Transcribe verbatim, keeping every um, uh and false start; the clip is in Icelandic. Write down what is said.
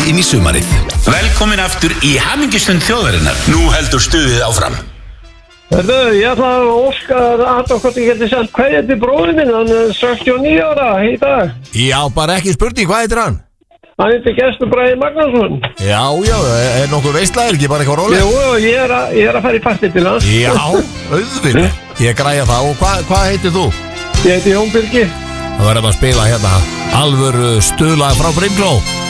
inn í sumarið. Velkomin aftur í hamingjustund þjóðarinnar. Nú heldur stuðið áfram. Hörðu, ég ætla að óska að hvort ég geti sendt kveðju til bróðir minn, hann er sextíu og níu ára í dag. Já, bara ekki spurning, hvað heitir hann? Hann heitir Gestur Bragi Magnússon. Já, já, er nokkuð veistlæðir, ekki bara eitthvað róleg? Jú, ég er að, ég er að fara í partí til hans. Já, auðvitað, ég græja það. Og hvað hva heitir þú? Ég heiti Jón Birgi. Það verðum að spila hérna alvöru stuðlag frá Brimkló.